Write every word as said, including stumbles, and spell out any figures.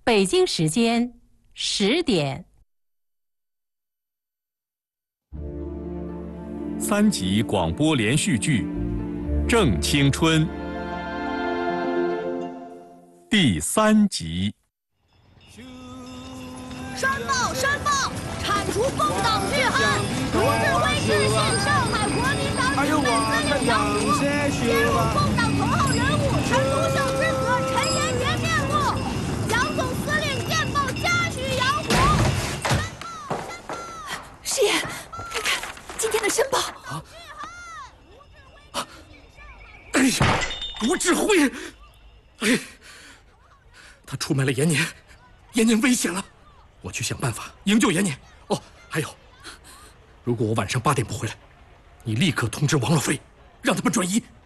北京时间十点。 三集广播连续剧《正青春》第三集。 申报！申报！铲除共党巨汉，卢志威致信上海国民党警备司令杨虎，揭露共党头号人物陈独秀之子陈延年面目。杨总司令电报嘉许杨虎。 师爷，你看今天的申报。 啊啊！哎呀，卢志辉，哎，他出卖了延年，延年危险了，我去想办法营救延年。哦，还有，如果我晚上八点不回来，你立刻通知王若飞，让他们转移。